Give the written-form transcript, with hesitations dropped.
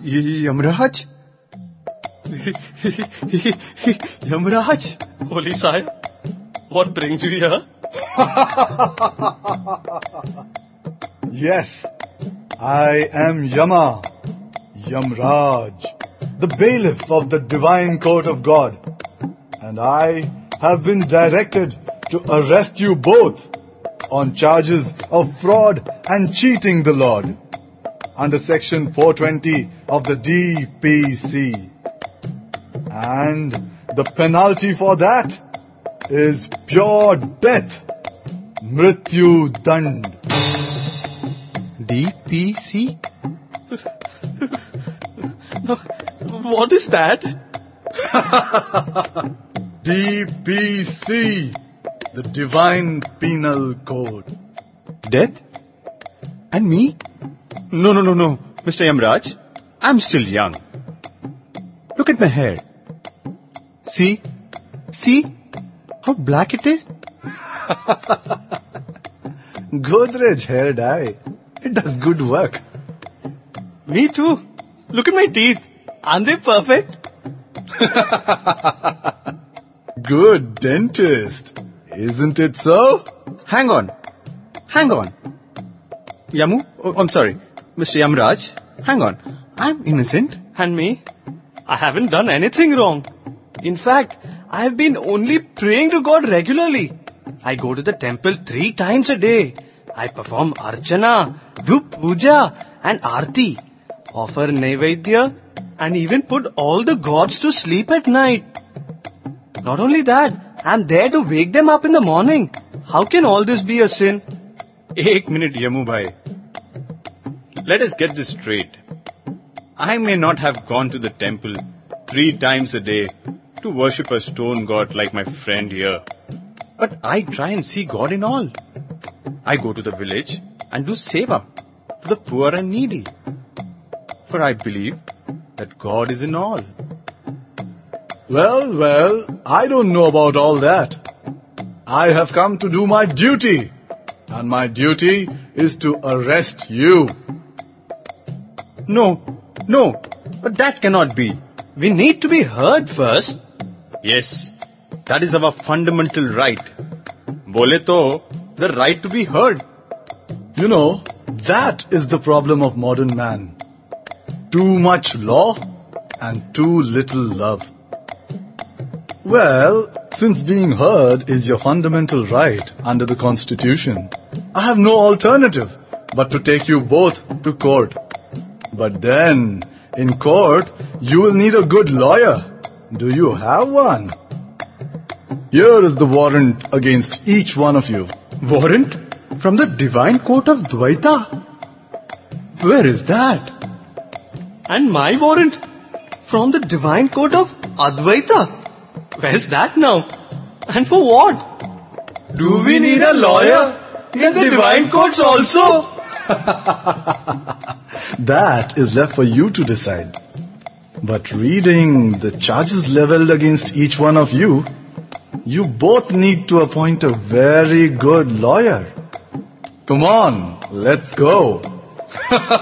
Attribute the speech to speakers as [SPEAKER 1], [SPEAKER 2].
[SPEAKER 1] Yamraj? Yamraj?
[SPEAKER 2] Holy Sire, what brings you here?
[SPEAKER 3] Yes, I am Yama, Yamraj, the bailiff of the divine court of God. And I have been directed to arrest you both on charges of fraud and cheating the Lord under section 420 of the DPC. And the penalty for that is pure death, Mrityu Dand.
[SPEAKER 1] DPC?
[SPEAKER 2] What is that?
[SPEAKER 3] DPC, the Divine Penal Code.
[SPEAKER 1] Death? And me? No, Mr. Yamraj. I'm still young. Look at my hair. See how black it is?
[SPEAKER 3] Godrej hair dye. It does good work.
[SPEAKER 2] Me too. Look at my teeth. Aren't they perfect?
[SPEAKER 3] Good dentist. Isn't it so?
[SPEAKER 1] Hang on. Yamu? Oh, I'm sorry. Mr. Yamraj, hang on. I'm innocent.
[SPEAKER 2] And me? I haven't done anything wrong. In fact, I have been only praying to God regularly. I go to the temple 3 times a day. I perform archana, do puja and aarti, offer naivedya and even put all the gods to sleep at night. Not only that, I'm there to wake them up in the morning. How can all this be a sin?
[SPEAKER 1] Ek minute, Yamu bhai. Let us get this straight. I may not have gone to the temple 3 times a day to worship a stone god like my friend here. But I try and see God in all. I go to the village and do seva to the poor and needy. For I believe that God is in all.
[SPEAKER 3] Well, I don't know about all that. I have come to do my duty. And my duty is to arrest you.
[SPEAKER 1] No, but that cannot be.
[SPEAKER 2] We need to be heard first.
[SPEAKER 1] Yes, that is our fundamental right. Bole to, the right to be heard.
[SPEAKER 3] You know, that is the problem of modern man. Too much law and too little love. Well, since being heard is your fundamental right under the Constitution, I have no alternative but to take you both to court. But then, in court, you will need a good lawyer. Do you have one? Here is the warrant against each one of you.
[SPEAKER 1] Warrant? From the divine court of Dvaita? Where is that?
[SPEAKER 2] And my warrant? From the divine court of Advaita? Where's that now? And for what?
[SPEAKER 1] Do we need a lawyer in the divine courts also?
[SPEAKER 3] That is left for you to decide. But reading the charges leveled against each one of you, you both need to appoint a very good lawyer. Come on, let's go.